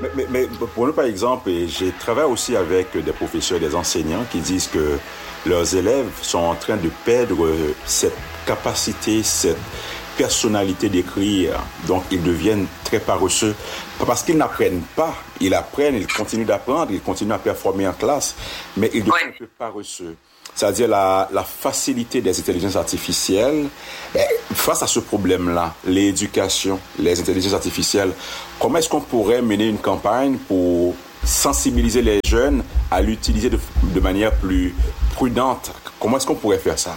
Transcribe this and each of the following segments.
Mais pour nous, par exemple, et j'ai travaillé aussi avec des professeurs et des enseignants qui disent que leurs élèves sont en train de perdre cette capacité, cette personnalité d'écrire. Donc, ils deviennent très paresseux. Pas parce qu'ils n'apprennent pas. Ils apprennent, ils continuent d'apprendre, ils continuent à performer en classe, mais ils deviennent un peu paresseux. C'est-à-dire la facilité des intelligences artificielles. Face à ce problème-là, l'éducation, les intelligences artificielles, comment est-ce qu'on pourrait mener une campagne pour sensibiliser les jeunes à l'utiliser de manière plus prudente? Comment est-ce qu'on pourrait faire ça?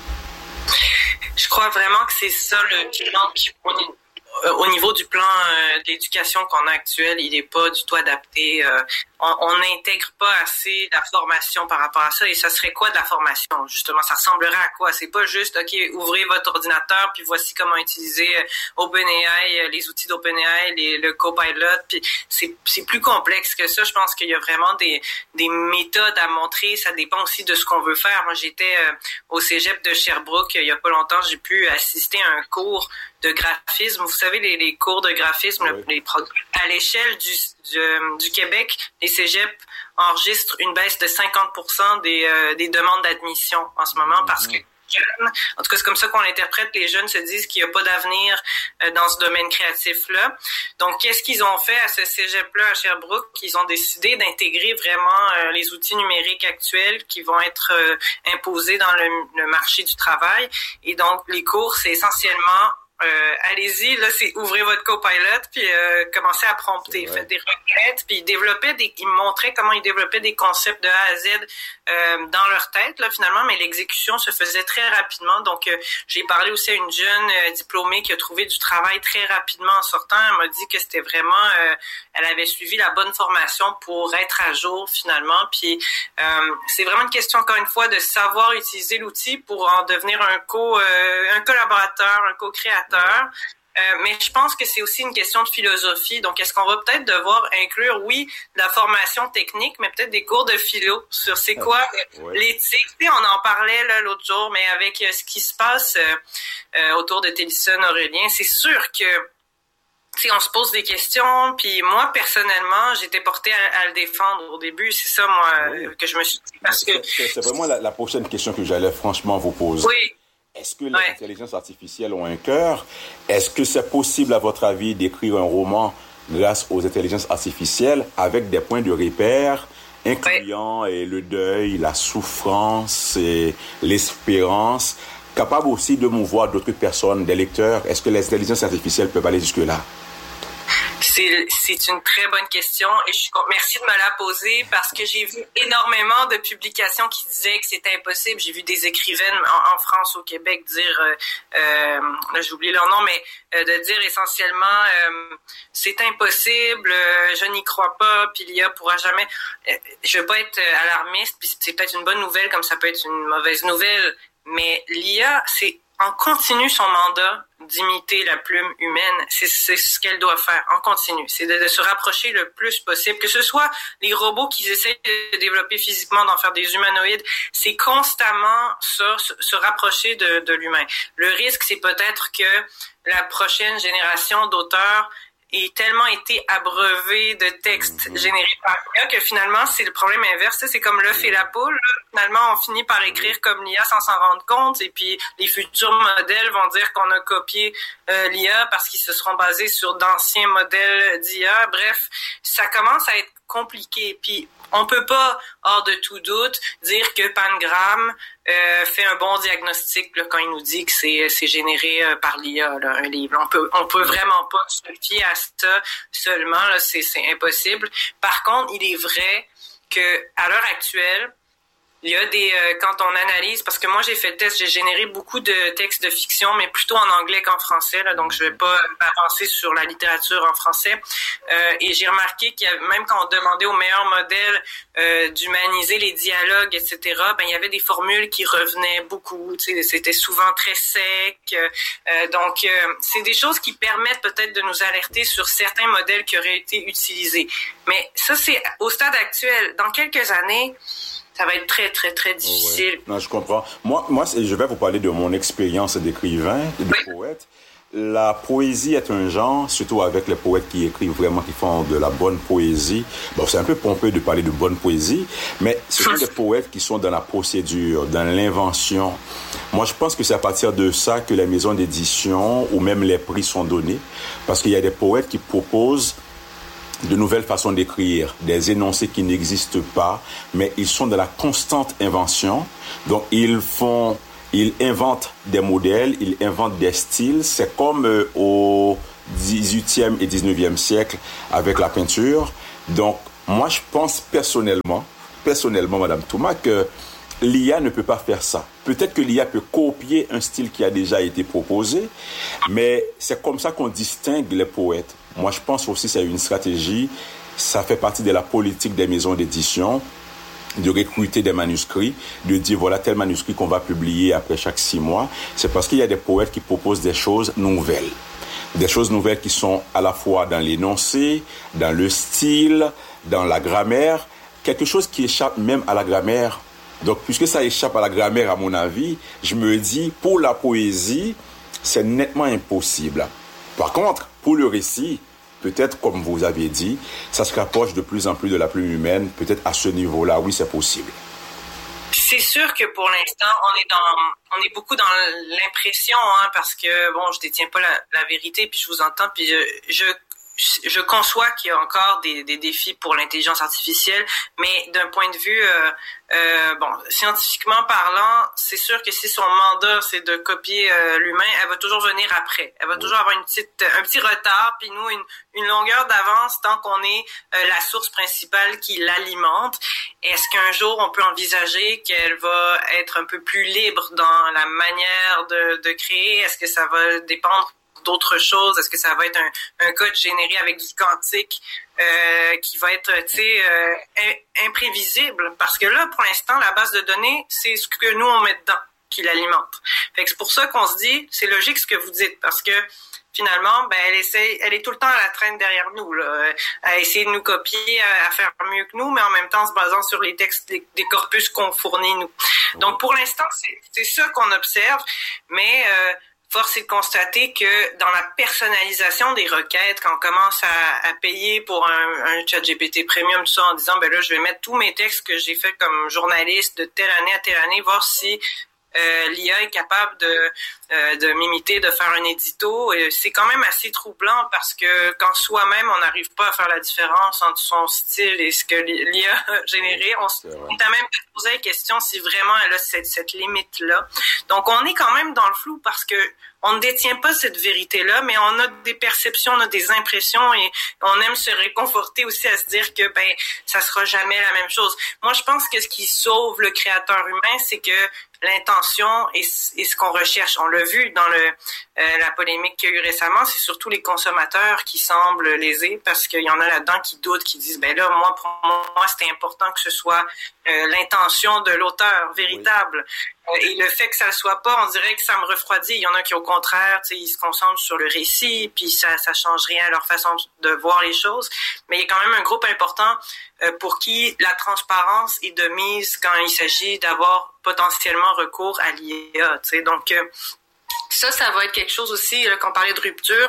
Je crois vraiment que c'est ça le plan au niveau du plan d'éducation qu'on a actuel, il n'est pas du tout adapté. On n'intègre pas assez la formation par rapport à ça. Et ça serait quoi de la formation, justement? Ça ressemblerait à quoi? C'est pas juste, OK, ouvrez votre ordinateur, puis voici comment utiliser OpenAI, les outils d'OpenAI, le Copilot. Puis c'est plus complexe que ça. Je pense qu'il y a vraiment des méthodes à montrer. Ça dépend aussi de ce qu'on veut faire. Moi, j'étais au cégep de Sherbrooke il y a pas longtemps. J'ai pu assister à un cours de graphisme. Vous savez, les cours de graphisme, à l'échelle du Québec, les cégeps enregistrent une baisse de 50% des demandes d'admission en ce moment parce que en tout cas, c'est comme ça qu'on l'interprète. Les jeunes se disent qu'il n'y a pas d'avenir dans ce domaine créatif-là. Donc, qu'est-ce qu'ils ont fait à ce cégep-là à Sherbrooke? Ils ont décidé d'intégrer vraiment les outils numériques actuels qui vont être imposés dans le marché du travail. Et donc, les cours, c'est essentiellement allez-y, là, c'est ouvrez votre Copilot, puis commencez à prompter, faites des requêtes, puis ils me montraient comment ils développaient des concepts de A à Z dans leur tête, là, finalement, mais l'exécution se faisait très rapidement. Donc, j'ai parlé aussi à une jeune diplômée qui a trouvé du travail très rapidement en sortant. Elle m'a dit que c'était vraiment, elle avait suivi la bonne formation pour être à jour, finalement. Puis, c'est vraiment une question, encore une fois, de savoir utiliser l'outil pour en devenir un collaborateur, un co-créateur. Mais je pense que c'est aussi une question de philosophie. Donc, est-ce qu'on va peut-être devoir inclure, oui, de la formation technique, mais peut-être des cours de philo sur c'est quoi l'éthique. Tu sais, on en parlait là l'autre jour, mais avec ce qui se passe autour de Télisson Aurélien, c'est sûr que si on se pose des questions, puis moi, personnellement, j'étais portée à le défendre au début. C'est ça, moi, que je me suis dit. Parce que c'est vraiment la prochaine question que j'allais franchement vous poser. Oui. Est-ce que les intelligences artificielles ont un cœur? Est-ce que c'est possible, à votre avis, d'écrire un roman grâce aux intelligences artificielles avec des points de repère, incluant le deuil, la souffrance et l'espérance, capable aussi de mouvoir d'autres personnes, des lecteurs? Est-ce que les intelligences artificielles peuvent aller jusque-là? C'est une très bonne question et merci de me la poser parce que j'ai vu énormément de publications qui disaient que c'était impossible. J'ai vu des écrivaines en France, au Québec dire, là j'ai oublié leur nom, mais de dire essentiellement c'est impossible, je n'y crois pas, puis l'IA pourra jamais. Je veux pas être alarmiste, puis c'est peut-être une bonne nouvelle comme ça peut être une mauvaise nouvelle, mais l'IA c'est en continu son mandat d'imiter la plume humaine. C'est ce qu'elle doit faire en continu. C'est de se rapprocher le plus possible. Que ce soit les robots qu'ils essaient de développer physiquement, d'en faire des humanoïdes, c'est constamment ça, se rapprocher de l'humain. Le risque, c'est peut-être que la prochaine génération d'auteurs ait tellement été abreuvé de textes générés par l'IA que finalement, c'est le problème inverse. C'est comme l'œuf et la poule. Là. Finalement, on finit par écrire comme l'IA sans s'en rendre compte et puis les futurs modèles vont dire qu'on a copié l'IA parce qu'ils se seront basés sur d'anciens modèles d'IA. Bref, ça commence à être compliqué. Puis on peut pas, hors de tout doute, dire que Pangram fait un bon diagnostic là, quand il nous dit que c'est généré par l'IA, là, un livre. On peut vraiment pas se fier à ça seulement. Là, c'est impossible. Par contre, il est vrai que à l'heure actuelle, il y a quand on analyse, parce que moi j'ai fait le test, j'ai généré beaucoup de textes de fiction, mais plutôt en anglais qu'en français, là, donc je vais pas avancer sur la littérature en français. Et j'ai remarqué même quand on demandait aux meilleurs modèles d'humaniser les dialogues, etc., il y avait des formules qui revenaient beaucoup. Tu sais, c'était souvent très sec. Donc c'est des choses qui permettent peut-être de nous alerter sur certains modèles qui auraient été utilisés. Mais ça c'est au stade actuel. Dans quelques années, ça va être très, très, très difficile. Non, je comprends. Moi, je vais vous parler de mon expérience d'écrivain, de poète. la poésie est un genre, surtout avec les poètes qui écrivent vraiment, qui font de la bonne poésie. Bon, c'est un peu pompeux de parler de bonne poésie, mais ce sont des poètes qui sont dans la procédure, dans l'invention. Moi, je pense que c'est à partir de ça que les maisons d'édition ou même les prix sont donnés, parce qu'il y a des poètes qui proposent de nouvelles façons d'écrire, des énoncés qui n'existent pas, mais ils sont dans la constante invention. Donc, ils inventent des modèles, ils inventent des styles. C'est comme au 18e et 19e siècle avec la peinture. Donc, moi, je pense personnellement, Madame Touma, que l'IA ne peut pas faire ça. Peut-être que l'IA peut copier un style qui a déjà été proposé, mais c'est comme ça qu'on distingue les poètes. Moi, je pense aussi que c'est une stratégie, ça fait partie de la politique des maisons d'édition, de recruter des manuscrits, de dire voilà tel manuscrit qu'on va publier après chaque 6 mois. C'est parce qu'il y a des poètes qui proposent des choses nouvelles. Des choses nouvelles qui sont à la fois dans l'énoncé, dans le style, dans la grammaire, quelque chose qui échappe même à la grammaire. Donc, puisque ça échappe à la grammaire, à mon avis, je me dis, pour la poésie, c'est nettement impossible. Par contre, pour le récit, peut-être, comme vous avez dit, ça se rapproche de plus en plus de la plume humaine. Peut-être à ce niveau-là, oui, c'est possible. C'est sûr que pour l'instant, on est beaucoup dans l'impression, parce que, bon, je détiens pas la vérité, puis je vous entends, puis je conçois qu'il y a encore des défis pour l'intelligence artificielle, mais d'un point de vue scientifiquement parlant, c'est sûr que si son mandat c'est de copier l'humain, elle va toujours venir après. Elle va toujours avoir un petit retard, puis nous une longueur d'avance tant qu'on est la source principale qui l'alimente. Est-ce qu'un jour on peut envisager qu'elle va être un peu plus libre dans la manière de créer? Est-ce que ça va dépendre d'autres choses? Est-ce que ça va être un code généré avec du quantique qui va être, imprévisible? Parce que là, pour l'instant, la base de données, c'est ce que nous, on met dedans qui l'alimente. Fait que c'est pour ça qu'on se dit, c'est logique ce que vous dites, parce que finalement, elle est tout le temps à la traîne derrière nous, là, à essayer de nous copier, à faire mieux que nous, mais en même temps en se basant sur les textes des corpus qu'on fournit, nous. Donc, pour l'instant, c'est ça qu'on observe, mais force est de constater que dans la personnalisation des requêtes, quand on commence à payer pour un ChatGPT Premium, tout ça, en disant, là, je vais mettre tous mes textes que j'ai fait comme journaliste de telle année à telle année, voir si l'IA est capable de m'imiter, de faire un édito. Et c'est quand même assez troublant parce que quand soi-même, on n'arrive pas à faire la différence entre son style et ce que l'IA a généré, on t'a même posé la question si vraiment elle a cette limite-là. Donc, on est quand même dans le flou parce que on ne détient pas cette vérité-là, mais on a des perceptions, on a des impressions et on aime se réconforter aussi à se dire que ça sera jamais la même chose. Moi, je pense que ce qui sauve le créateur humain, c'est que l'intention et ce qu'on recherche. On l'a vu dans la polémique qu'il y a eu récemment, c'est surtout les consommateurs qui semblent lésés parce qu'il y en a là-dedans qui doutent, qui disent là, pour moi, c'était important que ce soit l'intention de l'auteur véritable. Et le fait que ça le soit pas, on dirait que ça me refroidit. Il y en a qui, au contraire, ils se concentrent sur le récit, puis ça change rien à leur façon de voir les choses. Mais il y a quand même un groupe important pour qui la transparence est de mise quand il s'agit d'avoir potentiellement recours à l'IA. Donc, ça va être quelque chose aussi, là, quand on parlait de rupture,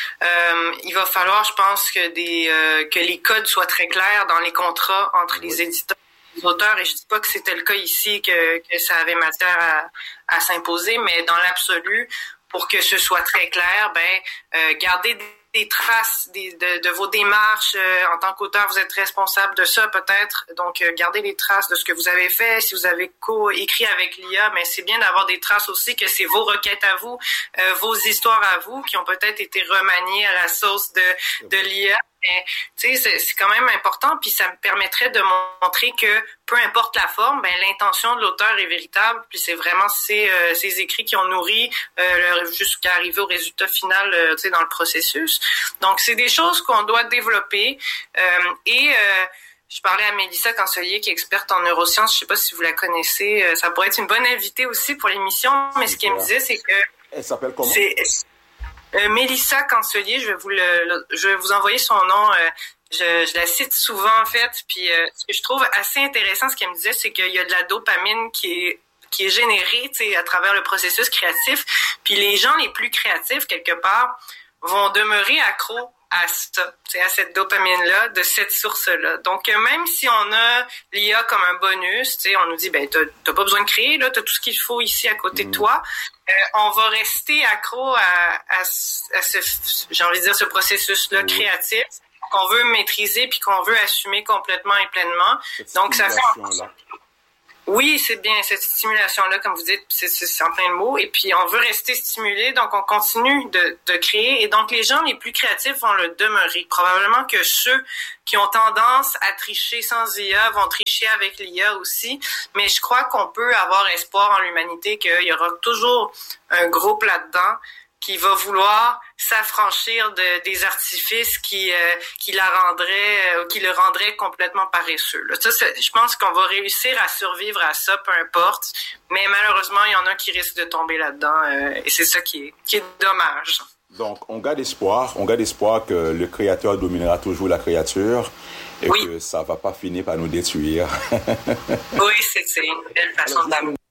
il va falloir, je pense, que les codes soient très clairs dans les contrats entre les éditeurs et les auteurs. Et je dis pas que c'était le cas ici, que ça avait matière à s'imposer, mais dans l'absolu, pour que ce soit très clair, gardez des traces de vos démarches. En tant qu'auteur, vous êtes responsable de ça peut-être. Donc, gardez les traces de ce que vous avez fait. Si vous avez écrit avec l'IA, mais c'est bien d'avoir des traces aussi que c'est vos requêtes à vous, vos histoires à vous qui ont peut-être été remaniées à la sauce de l'IA. Mais, c'est quand même important, puis ça me permettrait de montrer que peu importe la forme, l'intention de l'auteur est véritable, puis c'est vraiment ces écrits qui ont nourri jusqu'à arriver au résultat final dans le processus. Donc, c'est des choses qu'on doit développer. Je parlais à Mélissa Cancelier, qui est experte en neurosciences. Je sais pas si vous la connaissez. Ça pourrait être une bonne invitée aussi pour l'émission, mais ce qu'elle me disait, c'est que... Elle s'appelle comment? Mélissa Cancelier, je vais vous envoyer son nom. Je la cite souvent, en fait. Puis ce que je trouve assez intéressant, ce qu'elle me disait, c'est qu'il y a de la dopamine qui est qui est généré, tu sais, à travers le processus créatif. Puis les gens les plus créatifs, quelque part, vont demeurer accros à ça, à cette dopamine-là, de cette source-là. Donc, même si on a l'IA comme un bonus, on nous dit, ben, t'as pas besoin de créer, là, t'as tout ce qu'il faut ici à côté de toi, on va rester accro à j'ai envie de dire, ce processus-là créatif qu'on veut maîtriser puis qu'on veut assumer complètement et pleinement. Donc, ça fait... Oui, c'est bien, cette stimulation-là, comme vous dites, c'est en plein de mots. Et puis, on veut rester stimulé, donc on continue de créer. Et donc, les gens les plus créatifs vont le demeurer. Probablement que ceux qui ont tendance à tricher sans IA vont tricher avec l'IA aussi. Mais je crois qu'on peut avoir espoir en l'humanité qu'il y aura toujours un groupe là-dedans qui va vouloir s'affranchir des artifices qui le rendraient complètement paresseux. Là. Ça, je pense qu'on va réussir à survivre à ça, peu importe. Mais malheureusement, il y en a qui risquent de tomber là-dedans. Et c'est ça qui est dommage. Donc, on garde espoir que le créateur dominera toujours la créature et que ça va pas finir par nous détruire. Oui, c'est une belle façon d'amour.